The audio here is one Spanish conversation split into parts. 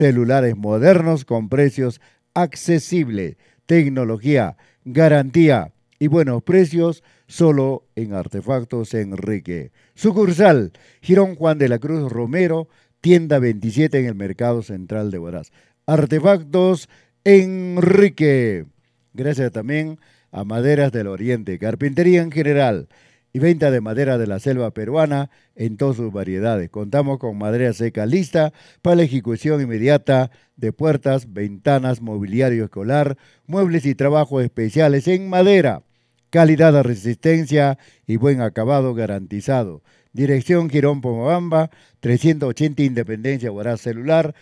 celulares modernos con precios accesibles, tecnología, garantía y buenos precios solo en Artefactos Enrique. Sucursal, Girón Juan de la Cruz Romero, tienda 27 en el Mercado Central de Huaraz. Artefactos Enrique. Gracias también a Maderas del Oriente, carpintería en general y venta de madera de la selva peruana en todas sus variedades. Contamos con madera seca lista para la ejecución inmediata de puertas, ventanas, mobiliario escolar, muebles y trabajos especiales en madera. Calidad de resistencia y buen acabado garantizado. Dirección Girón Pomabamba, 380 Independencia, Huaraz. Celular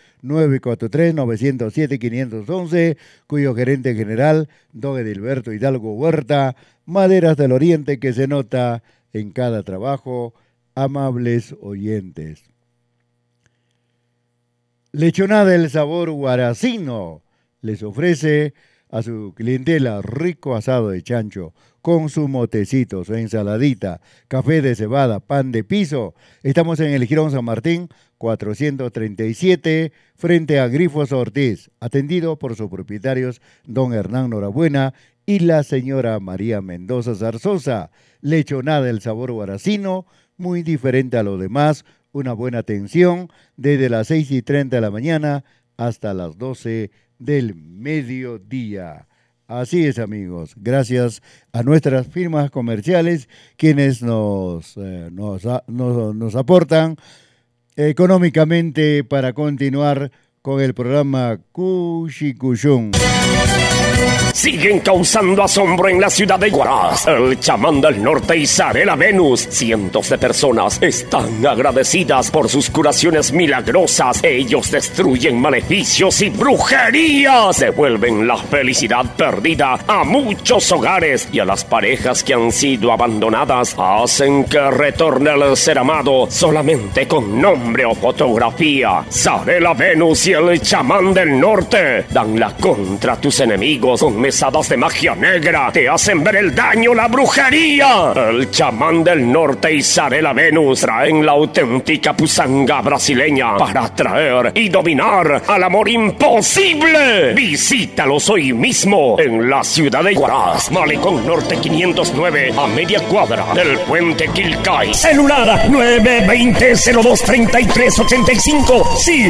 943-907-511, cuyo gerente general, don Edilberto Hidalgo Huerta. Maderas del Oriente, que se nota en cada trabajo. Amables oyentes. Lechonada del sabor huaracino les ofrece a su clientela rico asado de chancho con su motecito, su ensaladita, café de cebada, pan de piso. Estamos en el Jirón San Martín, 437, frente a Grifos Ortiz, atendido por sus propietarios don Hernán Norabuena y la señora María Mendoza Zarzosa. Lechonada del sabor huaracino, muy diferente a lo demás, una buena atención desde las 6:30 de la mañana hasta las 12 del mediodía. Así es, amigos, gracias a nuestras firmas comerciales quienes nos aportan económicamente para continuar con el programa Cushikushun. Siguen causando asombro en la ciudad de Huaraz. El chamán del norte y Zarela Venus. Cientos de personas están agradecidas por sus curaciones milagrosas. Ellos destruyen maleficios y brujerías. Devuelven la felicidad perdida a muchos hogares y a las parejas que han sido abandonadas. Hacen que retorne el ser amado solamente con nombre o fotografía. Zarela Venus y el chamán del norte dan la contra tus enemigos con mesadas de magia negra. Te hacen ver el daño, la brujería. El chamán del norte y Zarela Venus traen la auténtica pusanga brasileña para atraer y dominar al amor imposible. Visítalos hoy mismo en la ciudad de Huaraz, Malecón Norte 509, a media cuadra del puente Quilcay. Celular 920-023385. Sí,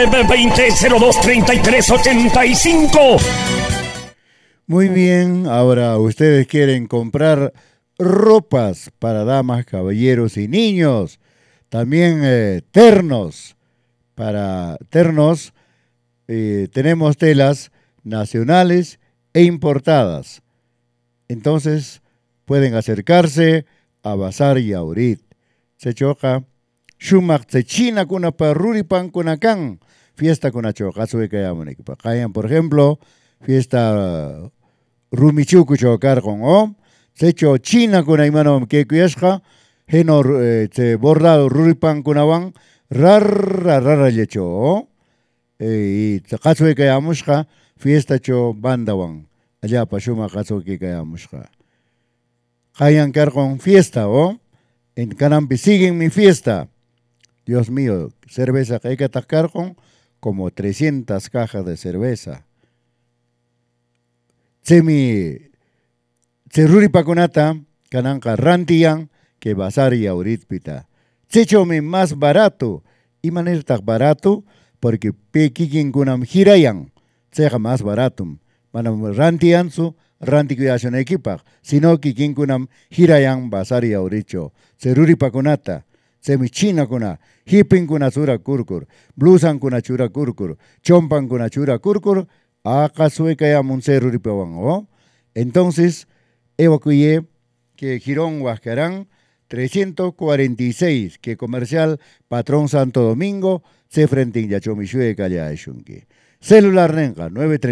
920-023385. Muy bien, ahora ustedes quieren comprar ropas para damas, caballeros y niños. También ternos. Para ternos tenemos telas nacionales e importadas. Entonces pueden acercarse a Bazar Yaurit. Se choca. Shumak se china kuna parruri pan kunakan. Fiesta kuna choca. Cayan, por ejemplo, fiesta Rumichuku chokar con o. Se echo china kuna imano que kuyashka. Heno se bordado ruripan kunawan. Rara lecho. Y caso que kayamushka. Fiesta cho bandawan. Allá pashuma caso que kayamushka. Hayan kar con fiesta, ¿o? En Canampi siguen mi fiesta. Dios mío, cerveza que hay que atacar con como 300 cajas de cerveza. Cerruri paconata, cananca rantian, que Bazar Yaurit pita. Chechome más barato. Y manera tan barato, porque pequiquin kunam girayan. Seja más barato. Manam rantian su. Ranticuyación equipa, sino que quien kunam hirayan Bazar Yauricho, seruri pakunata, semichina kuna, hipin kuna chura kurkur, blusan kuna chura kurkur, chompan kuna chura kurkur, acaso kaya mun seruri pawan, ¿o? Entonces, evacué que Girón Huascarán 346, que comercial Patrón Santo Domingo, se frente en Yachomishue Calla Shunki. Celular Renga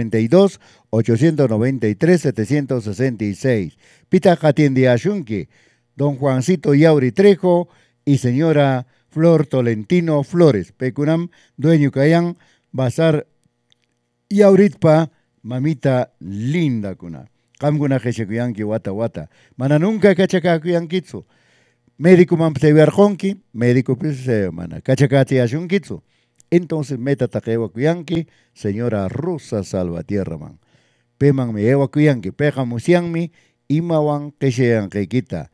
932-893-766. Pitaja atiende a Shunki, don Juancito Yauri Trejo y señora Flor Tolentino Flores. Pecunam, dueño Cayán, Bazar Yauritpa, mamita linda kuna. Kamguna Jesekuyanki wata wata. Mana nunca kachakakuyankitsu. Médico man pseverjonki, médico pues mana. Kachakati ashunkitsu. Entonces meta taquewa kuyanki, señora Rosa Salvatierra man. Peman me ewa kuyanki, peja musianmi, imawan keshean keikita.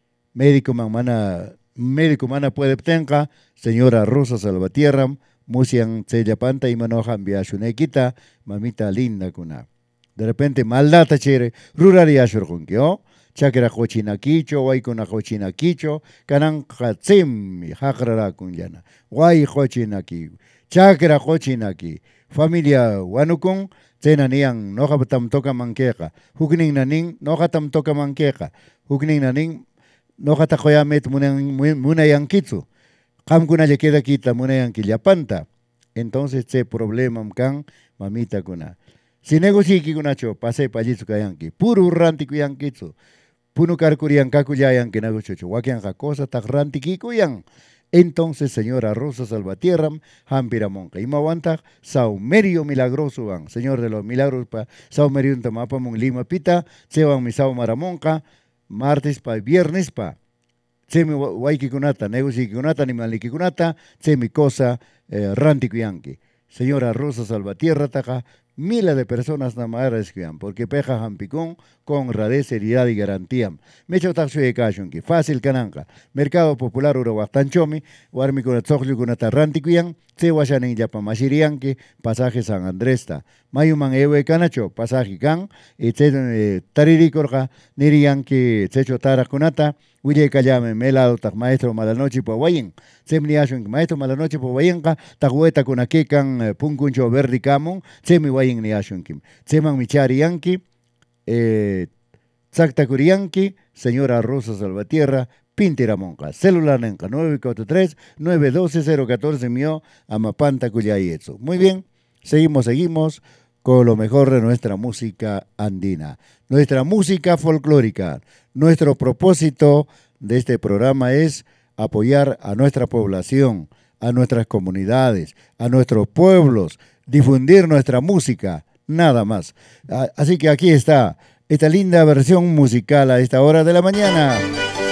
Médico mana puede tenga, señora Rosa Salvatierra, musian tsellapanta imanoja viashunekita, mamita linda kuna. De repente maldata chere, rurari ashurkunki, ¿oh? Chakra cochinaquicho, waikuna cochinaquicho, kanan katzim, hakrara kunyana, wai cochinaki, chakra cochinaki, familia wanukun, tenanian, noja tam toka manqueca, hukning naning, noja tam toka manqueca, hukning naning, noja takoyamet munayankitsu, kamkuna le queda quita munayankillapanta. Entonces, este problema kan, mamita kuna. Si negociki kunacho, pase pallitsu kayanki, puro ranti kuyankitsu. Punukar kurian kakuyayan que naguchucho, wakian jacosa takranti kikuyan. Entonces, señora Rosa Salvatierra, Hampiramonca, Imawanta, Saumerio Milagroso van, señor de los milagros, Saumerio en Tamapamon Lima Pita, Seban Misao Maramonca, martes pa viernes pa. Semi waiki kunata, negoci kunata, ni maliki kunata, semi cosa ranti kuyanki. Señora Rosa Salvatierra, taja, miles de personas nada escriban, porque peja jampicón con radez, seriedad y garantía. Me echo taxo de cachonki, fácil cananca. Mercado Popular Uruguastanchomi, warmi con el tzoglu con atarranti cuyan, se wayan en yapamashirianki, pasaje San Andrés. Mayuman ewe canacho, pasaje can, y tariricorja, nirianki, techo tarakunata, Wille Callame, Melado, tak maestro malanoche po wayin. Semni ashun maestro malanoche po wayinka, tak hueta con akekan punkuncho verdi kamon, semi wayin ni ashun kim. Seman michari yanki, Tzakta Kurianki, señora Rosa Salvatierra, Pintiramonca. Celular Nenca 943-912-014 mío, Amapanta Cuyayetsu. Muy bien, seguimos con lo mejor de nuestra música andina, nuestra música folclórica. Nuestro propósito de este programa es apoyar a nuestra población, a nuestras comunidades, a nuestros pueblos, difundir nuestra música, nada más. Así que aquí está esta linda versión musical a esta hora de la mañana.